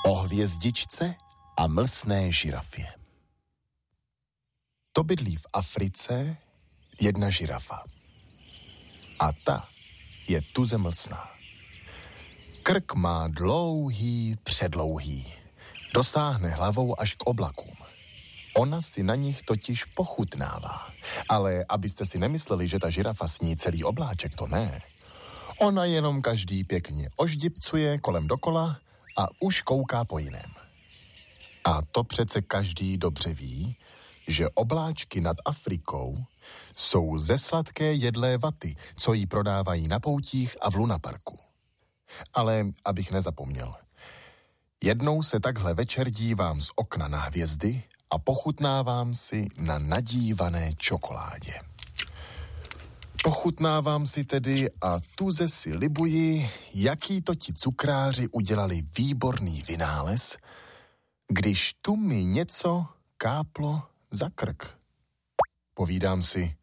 O hvězdičce a mlsné žirafě. To bydlí v Africe jedna žirafa. A ta je tuze mlsná. Krk má dlouhý, předlouhý. Dosáhne hlavou až k oblakům. Ona si na nich totiž pochutnává. Ale abyste si nemysleli, že ta žirafa sní celý obláček, to ne. Ona jenom každý pěkně oždipcuje kolem dokola a už kouká po jiném. A to přece každý dobře ví, že obláčky nad Afrikou jsou ze sladké jedlé vaty, co jí prodávají na poutích a v lunaparku. Ale abych nezapomněl, jednou se takhle večer dívám z okna na hvězdy a pochutnávám si na nadívané čokoládě. Pochutnávám si tedy a tuze si libuji, jaký to ti cukráři udělali výborný vynález, když tu mi něco káplo za krk. Povídám si,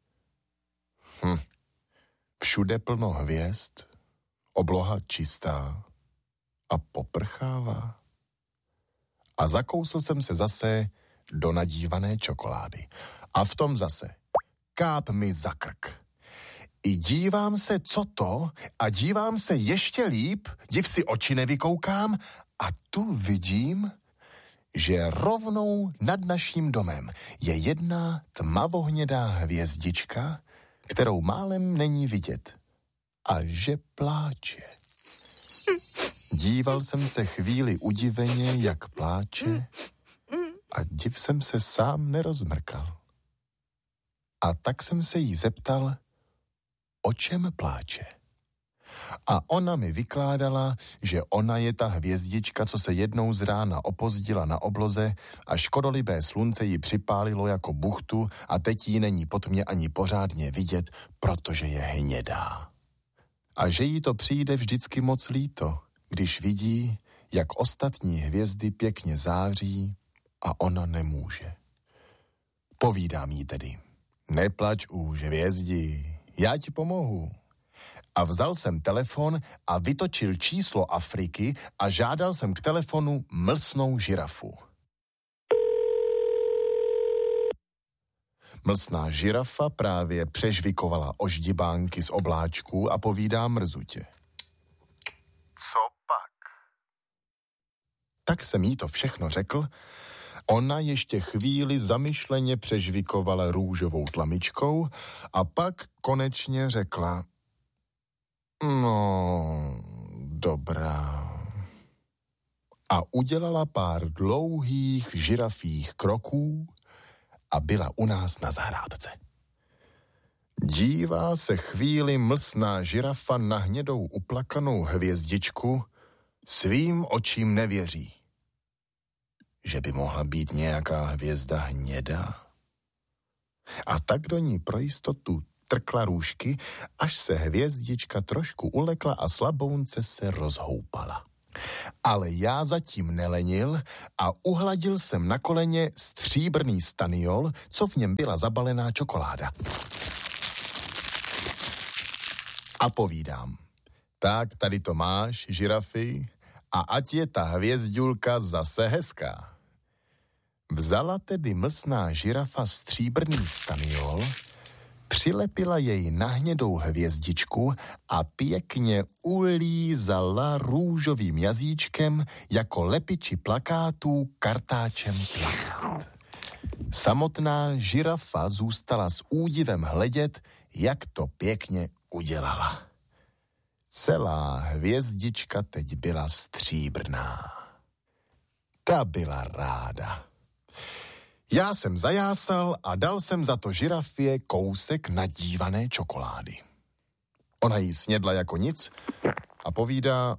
všude plno hvězd, obloha čistá a poprchává. A zakousl jsem se zase do nadívané čokolády. A v tom zase káp mi za krk. I dívám se, co to, a dívám se ještě líp, div si oči nevykoukám, a tu vidím, že rovnou nad naším domem je jedna tmavohnědá hvězdička, kterou málem není vidět. A že pláče. Díval jsem se chvíli udiveně, jak pláče, a div jsem se sám nerozmrkal. A tak jsem se jí zeptal, o čem pláče. A ona mi vykládala, že ona je ta hvězdička, co se jednou z rána opozdila na obloze a škodolibé slunce ji připálilo jako buchtu a teď jí není pod mě ani pořádně vidět, protože je hnědá. A že jí to přijde vždycky moc líto, když vidí, jak ostatní hvězdy pěkně září a ona nemůže. Povídám jí tedy, neplač už, hvězdi, já ti pomohu. A vzal jsem telefon a vytočil číslo Afriky a žádal jsem k telefonu mlsnou žirafu. Mlsná žirafa právě přežvikovala oždibánky z obláčků a povídá mrzutě. Co pak? Tak jsem jí to všechno řekl. Ona ještě chvíli zamyšleně přežvikovala růžovou tlamičkou a pak konečně řekla: No, dobrá. A udělala pár dlouhých žirafích kroků a byla u nás na zahrádce. Dívá se chvíli mlsná žirafa na hnědou uplakanou hvězdičku, svým očím nevěří. Že by mohla být nějaká hvězda hnědá. A tak do ní pro jistotu trkla růžky, až se hvězdička trošku ulekla a slabounce se rozhoupala. Ale já zatím nelenil a uhladil jsem na koleně stříbrný staniol, co v něm byla zabalená čokoláda. A povídám, tak tady to máš, žirafy, a ať je ta hvězďulka zase hezká. Vzala tedy mlsná žirafa stříbrný staniol, přilepila jej na hnědou hvězdičku a pěkně ulízala růžovým jazyčkem jako lepiči plakátů kartáčem plakát. Samotná žirafa zůstala s údivem hledět, jak to pěkně udělala. Celá hvězdička teď byla stříbrná. Ta byla ráda. Já jsem zajásal a dal jsem za to žirafě kousek nadívané čokolády. Ona jí snědla jako nic a povídá,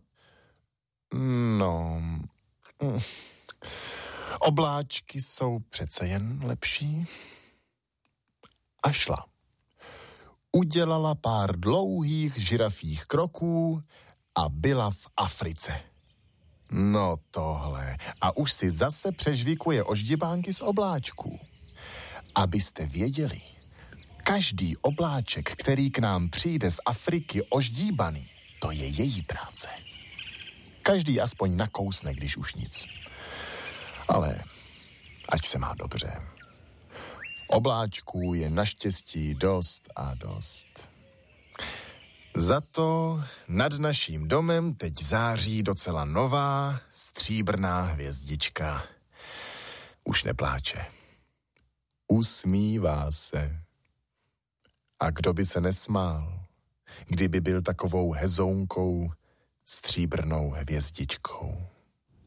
obláčky jsou přece jen lepší. A šla. Udělala pár dlouhých žirafích kroků a byla v Africe. No tohle. A už si zase přežvíkuje oždibánky z obláčků. Abyste věděli, každý obláček, který k nám přijde z Afriky oždíbaný, to je její práce. Každý aspoň nakousne, když už nic. Ale ať se má dobře. Obláčků je naštěstí dost a dost. Za to nad naším domem teď září docela nová stříbrná hvězdička. Už nepláče. Usmívá se. A kdo by se nesmál, kdyby byl takovou hezounkou stříbrnou hvězdičkou.